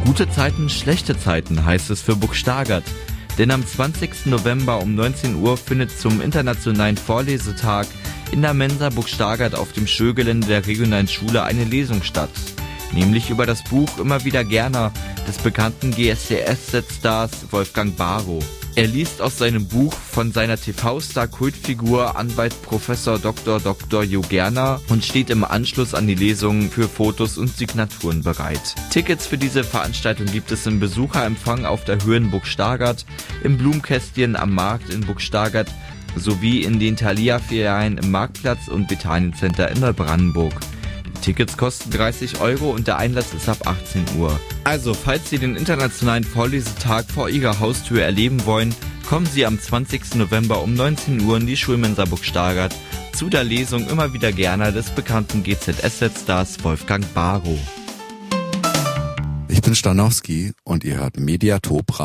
Gute Zeiten, schlechte Zeiten heißt es für Burg Stargard. Denn am 20. November um 19 Uhr findet zum internationalen Vorlesetag in der Mensa Burg Stargard auf dem Schulgelände der regionalen Schule eine Lesung statt. Nämlich über das Buch Immer wieder Gerner des bekannten GSDS-Stars Wolfgang Barrow. Er liest aus seinem Buch von seiner TV-Star-Kultfigur Anwalt Professor Dr. Jo Gerner und steht im Anschluss an die Lesung für Fotos und Signaturen bereit. Tickets für diese Veranstaltung gibt es im Besucherempfang auf der Höhe in Burg Stargard, im Blumenkästchen am Markt in Burg Stargard sowie in den Thalia-Filialen im Marktplatz und Bethanien-Center in Neubrandenburg. Die Tickets kosten 30 € und der Einlass ist ab 18 Uhr. Also, falls Sie den internationalen Vorlesetag vor Ihrer Haustür erleben wollen, kommen Sie am 20. November um 19 Uhr in die Schulmensa Burg Stargard zu der Lesung Immer wieder Gerner des bekannten GZSZ-Stars Wolfgang Barrow. Ich bin Stanowski und ihr hört Mediatop Radio.